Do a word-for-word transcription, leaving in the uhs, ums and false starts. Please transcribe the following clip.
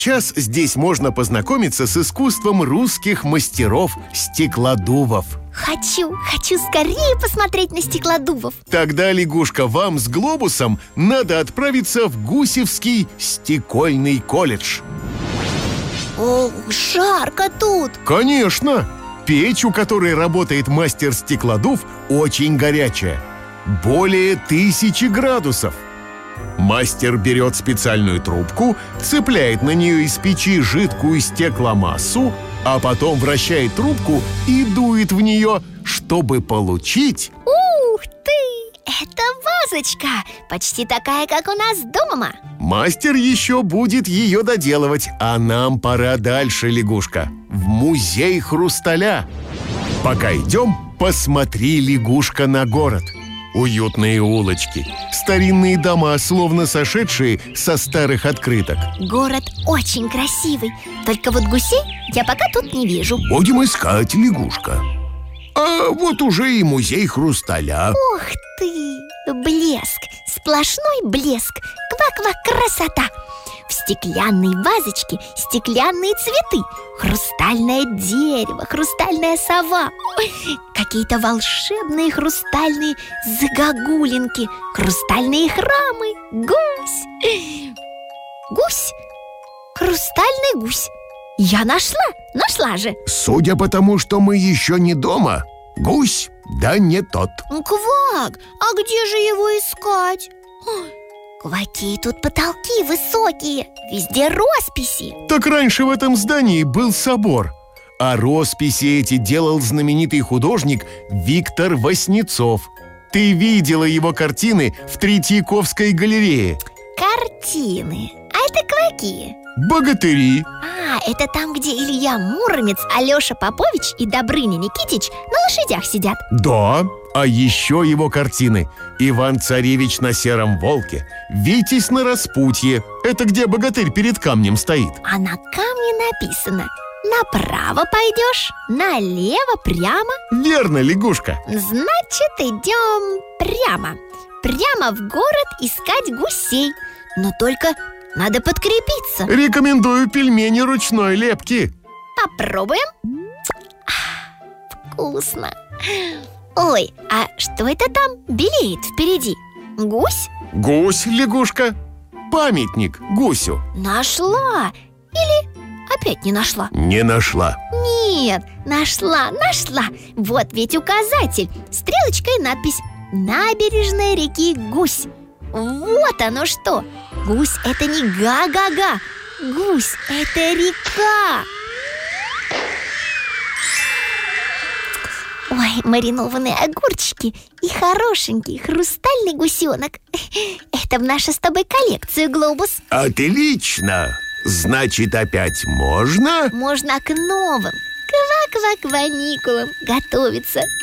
Сейчас здесь можно познакомиться с искусством русских мастеров-стеклодувов. Хочу, хочу скорее посмотреть на стеклодувов. Тогда, лягушка, вам с глобусом надо отправиться в Гусевский стекольный колледж. О, жарко тут. Конечно! Печь, у которой работает мастер-стеклодув, очень горячая. Более тысячи градусов. Мастер берет специальную трубку, цепляет на нее из печи жидкую стекломассу, а потом вращает трубку и дует в нее, чтобы получить... Ух ты! Это вазочка! Почти такая, как у нас дома. Мастер еще будет ее доделывать, а нам пора дальше, лягушка, в музей хрусталя. Пока идем, посмотри, лягушка, на город. Уютные улочки, старинные дома, словно сошедшие со старых открыток. Город очень красивый. Только вот гусей я пока тут не вижу. Будем искать, лягушка. А вот уже и музей хрусталя. Ух ты! Блеск! Сплошной блеск! Ква-ква, красота! В стеклянной вазочке стеклянные цветы, хрустальное дерево, хрустальная сова, какие-то волшебные хрустальные загогулинки, хрустальные храмы, гусь. Гусь, хрустальный гусь. Я нашла, нашла же. Судя по тому, что мы еще не дома, гусь, да не тот. Квак, а где же его искать? Какие тут потолки высокие, везде росписи. Так раньше в этом здании был собор, а росписи эти делал знаменитый художник Виктор Васнецов. Ты видела его картины в Третьяковской галерее? Картины? А это какие? Богатыри. А, это там, где Илья Муромец, Алеша Попович и Добрыня Никитич на лошадях сидят. Да, а еще его картины: Иван-царевич на сером волке, Витязь на распутье. Это где богатырь перед камнем стоит. А на камне написано: направо пойдешь, налево, прямо. Верно, лягушка. Значит, идем прямо. Прямо в город искать гусей. Но только надо подкрепиться. Рекомендую пельмени ручной лепки. Попробуем. Вкусно. Ой, а что это там белеет впереди? Гусь? Гусь, лягушка. Памятник гусю. Нашла. Или опять не нашла? Не нашла. Нет, нашла, нашла. Вот ведь указатель. Стрелочка и надпись: набережная реки Гусь. Вот оно что. Гусь — это не га-га-га. Гусь — это река. Ой, маринованные огурчики и хорошенький хрустальный гусенок. Это в нашу с тобой коллекцию, Глобус. Отлично! Значит, опять можно? Можно к новым ква-ква-кваникулам готовиться.